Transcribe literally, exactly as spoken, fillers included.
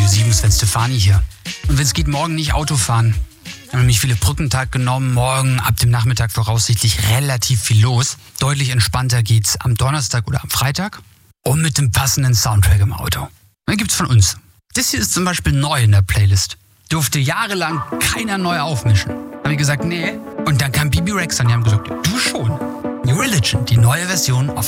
Radio sieben, Sven Stefani hier. Und wenn es geht, morgen nicht Auto fahren. Wir haben nämlich viele Brückentag genommen. Morgen ab dem Nachmittag voraussichtlich relativ viel los. Deutlich entspannter geht's am Donnerstag oder am Freitag. Und mit dem passenden Soundtrack im Auto. Dann gibt's von uns. Das hier ist zum Beispiel neu in der Playlist. Durfte jahrelang keiner neu aufmischen. Habe ich gesagt, nee. Und dann kam Bibi Rex an, die haben gesagt, du schon. New Religion, die neue Version auf